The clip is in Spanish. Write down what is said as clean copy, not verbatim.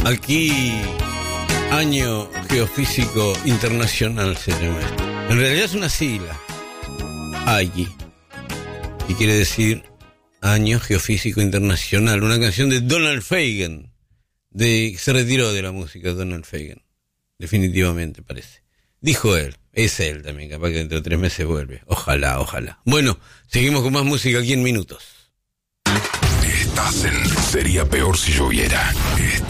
Aquí, Año Geofísico Internacional se llama esto. En realidad es una sigla, AGI, y quiere decir Año Geofísico Internacional, una canción de Donald Fagen, se retiró de la música Donald Fagen, definitivamente parece. Dijo él, es él también, capaz que dentro de 3 meses vuelve. Ojalá, ojalá. Bueno, seguimos con más música aquí en minutos. Estás en Sería Peor Si Lloviera.